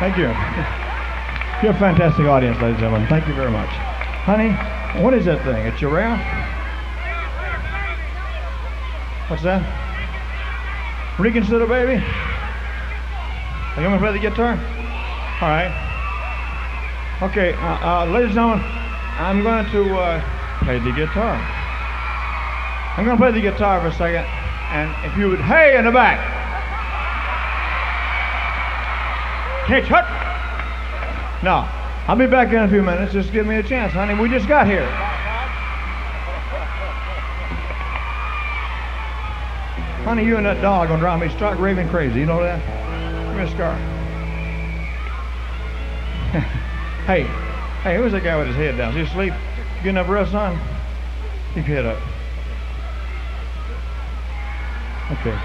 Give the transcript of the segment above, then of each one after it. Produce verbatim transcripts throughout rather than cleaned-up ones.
Thank you. You're a fantastic audience, ladies and gentlemen. Thank you very much. Honey, what is that thing? A giraffe? What's that? Reconsider, baby? Are you going to play the guitar? All right. Okay, uh, uh, ladies and gentlemen, I'm going to uh, play the guitar. I'm going to play the guitar for a second, and if you would, hey, in the back. Catch hut. No, I'll be back in a few minutes. Just give me a chance, honey. We just got here. Honey, you and that dog are going to drive me stark raving crazy. You know that? Give me a scar. Hey, hey, who's that guy with his head down? Is he asleep? You getting up real, son? Keep your head up. Okay.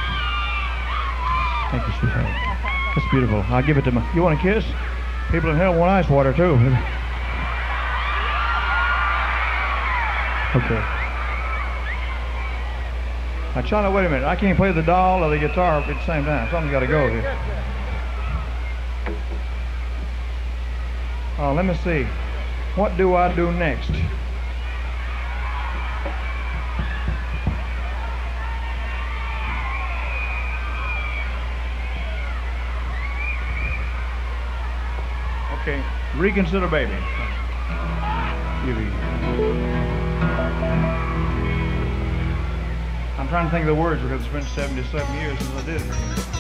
Thank you, sweetheart. That's beautiful. I'll give it to my... You want a kiss? People in hell want ice water, too. Okay. Now, China, wait a minute. I can't play the doll or the guitar at the same time. Something's got to go here. Oh, let me see. What do I do next? Okay, reconsider, baby. I'm trying to think of the words because it's been seventy-seven years since I did it.